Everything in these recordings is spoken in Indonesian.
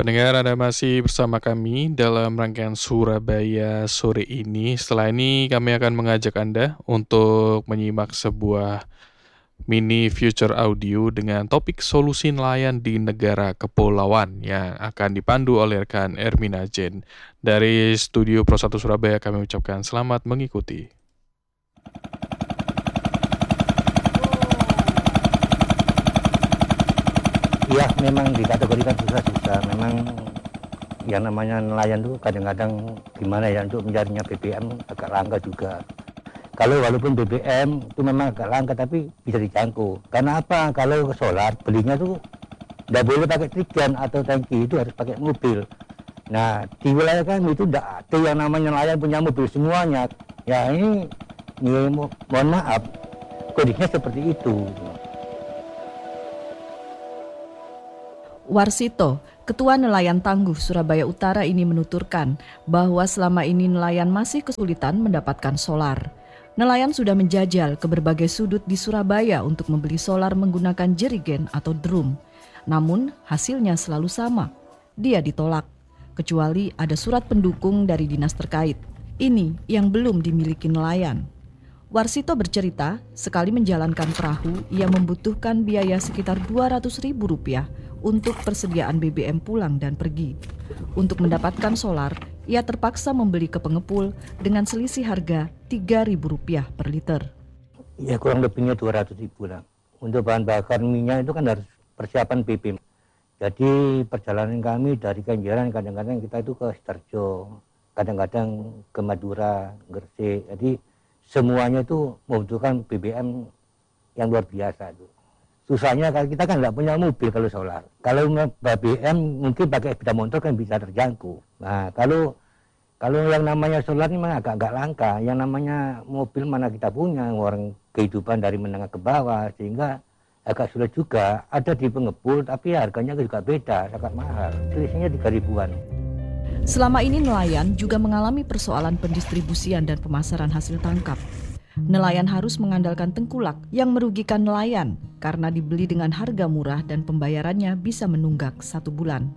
Pendengar, Anda masih bersama kami dalam rangkaian Surabaya sore ini. Setelah ini kami akan mengajak Anda untuk menyimak sebuah mini future audio dengan topik solusi nelayan di negara kepulauan yang akan dipandu oleh rekan Ermina Jen. Dari Studio Pro 1 Surabaya kami ucapkan selamat mengikuti. Ya, memang dikategorikan susah-susah. Memang yang namanya nelayan tuh kadang-kadang gimana ya, untuk mencarinya BBM agak langka juga. Kalau walaupun BBM itu memang agak langka tapi bisa dijangkau. Karena apa? Kalau solar belinya tuh tidak boleh pakai trigen atau tangki, itu harus pakai mobil. Nah, di wilayah kami itu tidak ada yang namanya nelayan punya mobil semuanya. Ya ini mohon maaf, kondisinya seperti itu. Warsito, Ketua Nelayan Tangguh Surabaya Utara ini menuturkan bahwa selama ini nelayan masih kesulitan mendapatkan solar. Nelayan sudah menjajal ke berbagai sudut di Surabaya untuk membeli solar menggunakan jerigen atau drum. Namun hasilnya selalu sama, dia ditolak. Kecuali ada surat pendukung dari dinas terkait. Ini yang belum dimiliki nelayan. Warsito bercerita, sekali menjalankan perahu, ia membutuhkan biaya sekitar Rp200.000 untuk persediaan BBM pulang dan pergi. Untuk mendapatkan solar, ia terpaksa membeli ke pengepul dengan selisih harga Rp3.000 per liter. Ya kurang lebihnya 200.000 lah. Untuk bahan bakar minyak itu kan harus persiapan BBM. Jadi perjalanan kami dari Kenjeran kadang-kadang kita itu ke Sidoarjo, kadang-kadang ke Madura, Gresik. Jadi semuanya itu membutuhkan BBM yang luar biasa itu. Susahnya kalau kita kan nggak punya mobil kalau solar. Kalau BBM mungkin pakai sepeda motor kan bisa terjangkau. Nah kalau yang namanya solar ini memang agak langka. Yang namanya mobil mana kita punya, orang kehidupan dari menengah ke bawah, sehingga agak sulit juga. Ada di pengepul tapi harganya juga beda, sangat mahal. Selisihnya 3.000-an. Selama ini nelayan juga mengalami persoalan pendistribusian dan pemasaran hasil tangkap. Nelayan harus mengandalkan tengkulak yang merugikan nelayan karena dibeli dengan harga murah dan pembayarannya bisa menunggak 1 bulan.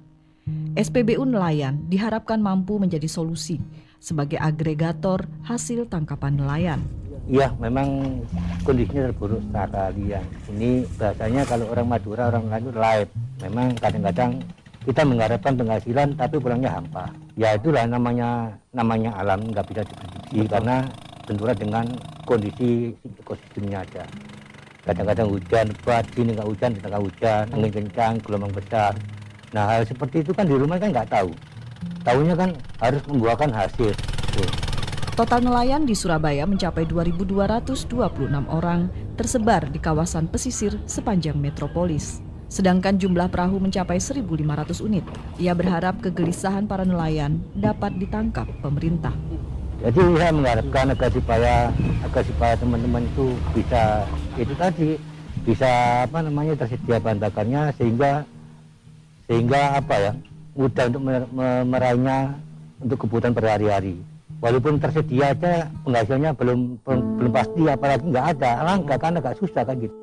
SPBU Nelayan diharapkan mampu menjadi solusi sebagai agregator hasil tangkapan nelayan. Ya, memang kondisinya terburuk sekali ya. Ini bahasanya kalau orang Madura, orang lain itu live. Memang kadang-kadang kita mengharapkan penghasilan tapi pulangnya hampa. Ya itulah namanya alam, nggak bisa diprediksi karena benturan dengan kondisi ekosistemnya aja. Kadang-kadang hujan lebat, sini nggak hujan, di tengah hujan, angin kencang, gelombang besar. Nah hal seperti itu kan di rumah kan nggak tahu. Tahunya kan harus membuahkan hasil. Tuh. Total nelayan di Surabaya mencapai 2.226 orang tersebar di kawasan pesisir sepanjang metropolis. Sedangkan jumlah perahu mencapai 1.500 unit. Ia berharap kegelisahan para nelayan dapat ditangkap pemerintah. Jadi saya mengharapkan agar supaya teman-teman itu bisa tersedia bahan bakarnya sehingga mudah untuk meraihnya untuk kebutuhan berhari-hari. Walaupun tersedia aja penghasilannya belum pasti, apalagi nggak ada, langka kan agak susah kan gitu.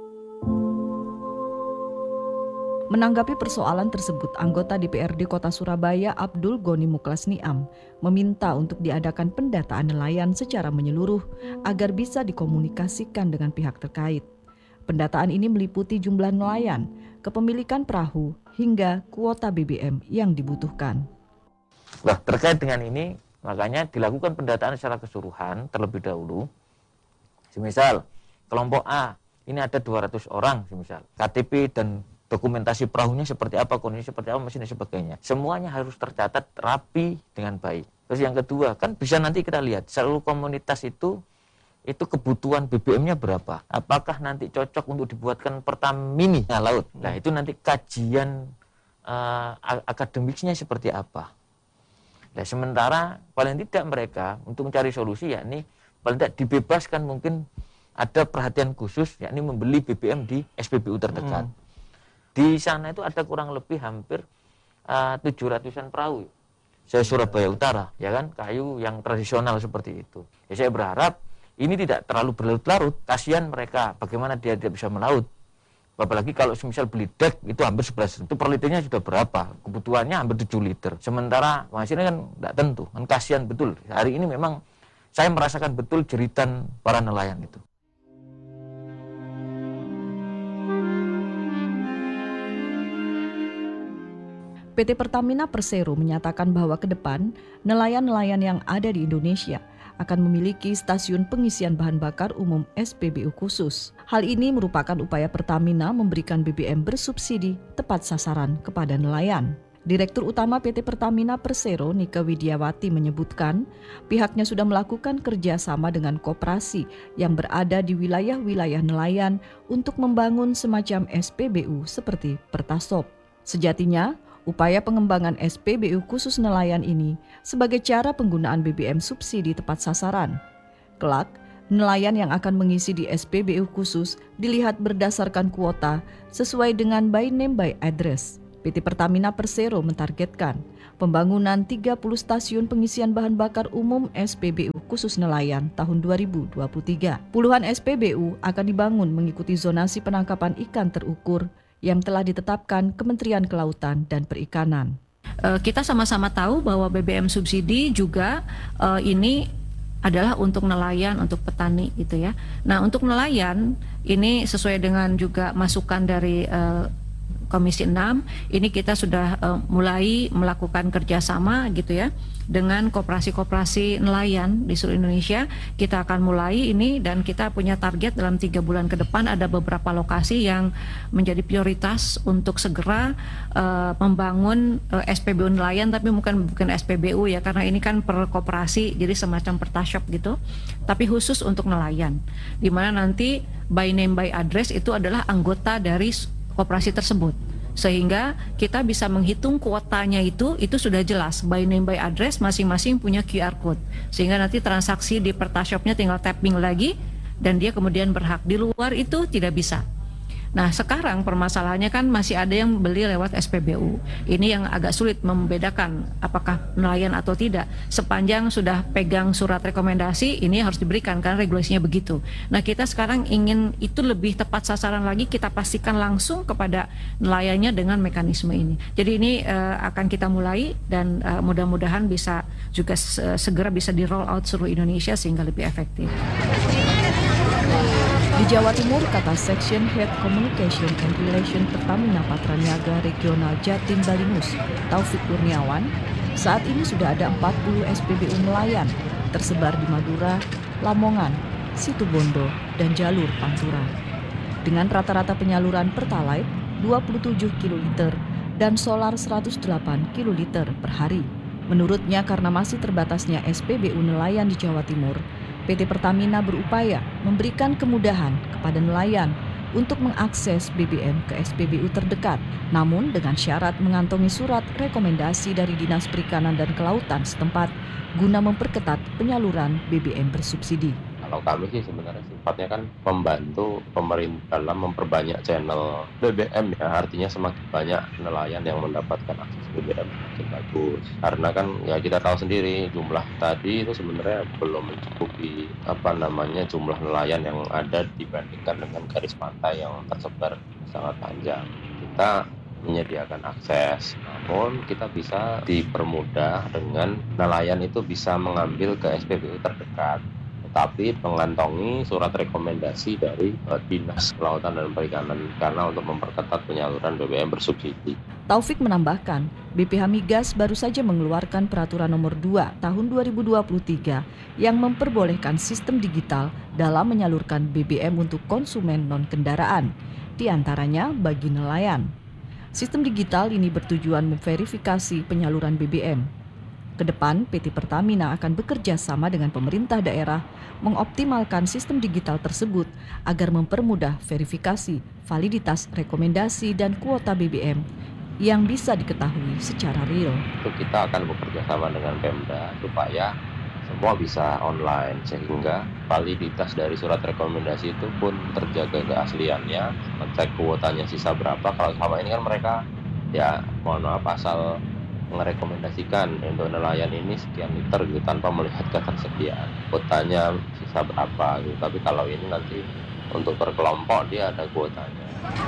Menanggapi persoalan tersebut, anggota DPRD Kota Surabaya Abdul Goni Muklas Niam meminta untuk diadakan pendataan nelayan secara menyeluruh agar bisa dikomunikasikan dengan pihak terkait. Pendataan ini meliputi jumlah nelayan, kepemilikan perahu, hingga kuota BBM yang dibutuhkan. Nah, terkait dengan ini, makanya dilakukan pendataan secara keseluruhan terlebih dahulu. Semisal, kelompok A, ini ada 200 orang, semisal, KTP dan dokumentasi perahunya seperti apa, kondisi seperti apa, mesin dan sebagainya. Semuanya harus tercatat rapi dengan baik. Terus yang kedua, kan bisa nanti kita lihat seluruh komunitas itu kebutuhan BBM-nya berapa. Apakah nanti cocok untuk dibuatkan Pertamini laut. Nah, itu nanti kajian akademiknya seperti apa. Nah, sementara paling tidak mereka untuk mencari solusi yakni paling tidak dibebaskan mungkin ada perhatian khusus yakni membeli BBM di SPBU terdekat. Di sana itu ada kurang lebih hampir 700-an perahu. Saya Surabaya Utara, ya kan, kayu yang tradisional seperti itu. Ya, saya berharap ini tidak terlalu berlarut-larut. Kasihan mereka, bagaimana dia tidak bisa melaut. Apalagi kalau misal beli dek itu hampir 11, itu per liternya sudah berapa? Kebutuhannya hampir 7 liter. Sementara hasilnya kan tidak tentu, kan kasihan betul. Hari ini memang saya merasakan betul jeritan para nelayan itu. PT Pertamina Persero menyatakan bahwa ke depan nelayan-nelayan yang ada di Indonesia akan memiliki stasiun pengisian bahan bakar umum SPBU khusus. Hal ini merupakan upaya Pertamina memberikan BBM bersubsidi tepat sasaran kepada nelayan. Direktur Utama PT Pertamina Persero, Nika Widiawati menyebutkan, pihaknya sudah melakukan kerjasama dengan koperasi yang berada di wilayah-wilayah nelayan untuk membangun semacam SPBU seperti Pertasop. Sejatinya, upaya pengembangan SPBU khusus nelayan ini sebagai cara penggunaan BBM subsidi tepat sasaran. Kelak, nelayan yang akan mengisi di SPBU khusus dilihat berdasarkan kuota sesuai dengan by name by address. PT Pertamina Persero mentargetkan pembangunan 30 stasiun pengisian bahan bakar umum SPBU khusus nelayan tahun 2023. Puluhan SPBU akan dibangun mengikuti zonasi penangkapan ikan terukur yang telah ditetapkan Kementerian Kelautan dan Perikanan. Kita sama-sama tahu bahwa BBM subsidi juga ini adalah untuk nelayan, untuk petani gitu ya. Nah, untuk nelayan ini sesuai dengan juga masukan dari Komisi 6, ini kita sudah mulai melakukan kerjasama gitu ya dengan koperasi-koperasi nelayan di seluruh Indonesia. Kita akan mulai ini dan kita punya target dalam 3 bulan ke depan ada beberapa lokasi yang menjadi prioritas untuk segera membangun SPBU nelayan, tapi bukan SPBU ya, karena ini kan per koperasi jadi semacam pertashop gitu, tapi khusus untuk nelayan, di mana nanti by name by address itu adalah anggota dari koperasi tersebut, sehingga kita bisa menghitung kuotanya itu sudah jelas by name by address, masing-masing punya QR code, sehingga nanti transaksi di Pertashopnya tinggal tapping lagi dan dia kemudian berhak. Di luar itu tidak bisa. Nah, sekarang permasalahannya kan masih ada yang beli lewat SPBU. Ini yang agak sulit membedakan apakah nelayan atau tidak. Sepanjang sudah pegang surat rekomendasi, ini harus diberikan karena regulasinya begitu. Nah, kita sekarang ingin itu lebih tepat sasaran lagi, kita pastikan langsung kepada nelayannya dengan mekanisme ini. Jadi ini akan kita mulai dan mudah-mudahan bisa juga segera bisa di roll out seluruh Indonesia sehingga lebih efektif. Di Jawa Timur, kata Section Head Communication and Relation Pertamina Patraniaga Regional Jatim Balinus, Taufik Kurniawan, saat ini sudah ada 40 SPBU nelayan tersebar di Madura, Lamongan, Situbondo, dan jalur Pantura. Dengan rata-rata penyaluran Pertalite 27 kiloliter dan solar 108 kiloliter per hari. Menurutnya karena masih terbatasnya SPBU nelayan di Jawa Timur, PT Pertamina berupaya memberikan kemudahan kepada nelayan untuk mengakses BBM ke SPBU terdekat, namun dengan syarat mengantongi surat rekomendasi dari Dinas Perikanan dan Kelautan setempat guna memperketat penyaluran BBM bersubsidi. Kalau kami sih sebenarnya sifatnya kan membantu pemerintah dalam memperbanyak channel BBM ya, artinya semakin banyak nelayan yang mendapatkan akses BBM semakin bagus. Karena kan ya kita tahu sendiri jumlah tadi itu sebenarnya belum mencukupi jumlah nelayan yang ada dibandingkan dengan garis pantai yang tersebar sangat panjang. Kita menyediakan akses, namun kita bisa dipermudah dengan nelayan itu bisa mengambil ke SPBU terdekat, tapi mengantongi surat rekomendasi dari Dinas Kelautan dan Perikanan karena untuk memperketat penyaluran BBM bersubsidi. Taufik menambahkan, BPH Migas baru saja mengeluarkan Peraturan Nomor 2 Tahun 2023 yang memperbolehkan sistem digital dalam menyalurkan BBM untuk konsumen non-kendaraan, di antaranya bagi nelayan. Sistem digital ini bertujuan memverifikasi penyaluran BBM. Kedepan, PT Pertamina akan bekerja sama dengan pemerintah daerah mengoptimalkan sistem digital tersebut agar mempermudah verifikasi, validitas rekomendasi dan kuota BBM yang bisa diketahui secara real. Itu kita akan bekerja sama dengan Pemda supaya semua bisa online sehingga validitas dari surat rekomendasi itu pun terjaga keasliannya, ngecek kuotanya sisa berapa. Kalau selama ini kan mereka asal merekomendasikan untuk nelayan ini sekian liter gitu tanpa melihat ketersediaan kuotanya sisa berapa gitu. Tapi kalau ini nanti Untuk per kelompok dia ada kuotanya.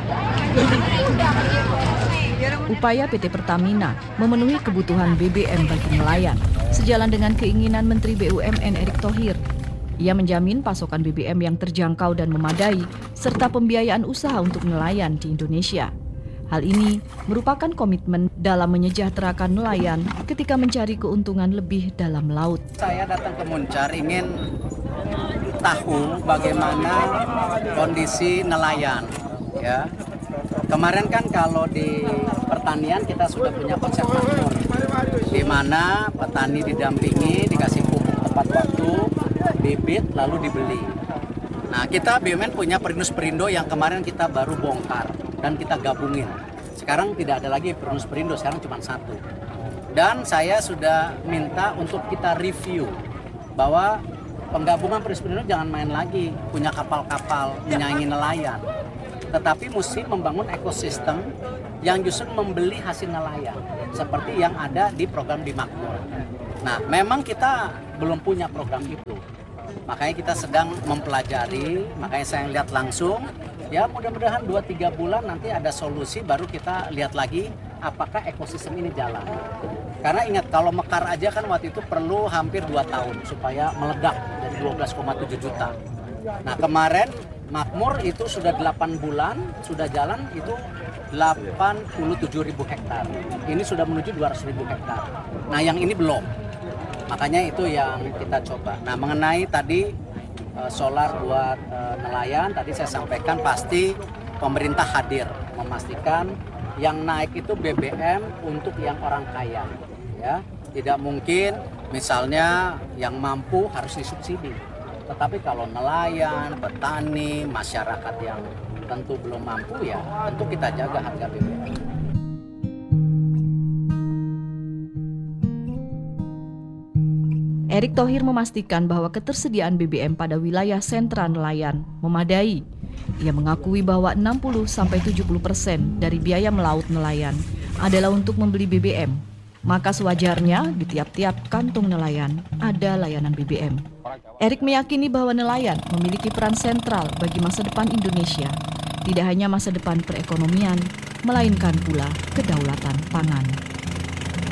Upaya PT Pertamina memenuhi kebutuhan BBM bagi nelayan sejalan dengan keinginan Menteri BUMN Erick Thohir. Ia menjamin pasokan BBM yang terjangkau dan memadai serta pembiayaan usaha untuk nelayan di Indonesia. Hal ini merupakan komitmen dalam menyejahterakan nelayan ketika mencari keuntungan lebih dalam laut. Saya datang ke Muncar ingin tahu bagaimana kondisi nelayan. Ya, kemarin kan kalau di pertanian kita sudah punya konsep makmur, di mana petani didampingi, dikasih pupuk tepat waktu, bibit lalu dibeli. Nah, kita BUMN punya Perinus-Perindo yang kemarin kita baru bongkar dan kita gabungin. Sekarang tidak ada lagi Perinus-Perindo, sekarang cuma satu. Dan saya sudah minta untuk kita review bahwa penggabungan Perinus-Perindo jangan main lagi punya kapal-kapal menyaingi nelayan, tetapi mesti membangun ekosistem yang justru membeli hasil nelayan seperti yang ada di program di Makmur. Nah, memang kita belum punya program itu. Makanya kita sedang mempelajari, makanya saya lihat langsung, ya mudah-mudahan 2-3 bulan nanti ada solusi baru kita lihat lagi apakah ekosistem ini jalan. Karena ingat kalau mekar aja kan waktu itu perlu hampir 2 tahun supaya meledak dari 12,7 juta. Nah kemarin Makmur itu sudah 8 bulan, sudah jalan itu 87.000 hektar. Ini sudah menuju 200.000 hektar. Nah yang ini belum. Makanya itu yang kita coba. Nah mengenai tadi solar buat nelayan, tadi saya sampaikan pasti pemerintah hadir memastikan yang naik itu BBM untuk yang orang kaya. Ya, tidak mungkin misalnya yang mampu harus disubsidi. Tetapi kalau nelayan, petani, masyarakat yang tentu belum mampu ya tentu kita jaga harga BBM. Erick Thohir memastikan bahwa ketersediaan BBM pada wilayah sentra nelayan memadai. Ia mengakui bahwa 60-70% dari biaya melaut nelayan adalah untuk membeli BBM. Maka sewajarnya di tiap-tiap kantung nelayan ada layanan BBM. Erick meyakini bahwa nelayan memiliki peran sentral bagi masa depan Indonesia. Tidak hanya masa depan perekonomian, melainkan pula kedaulatan pangan.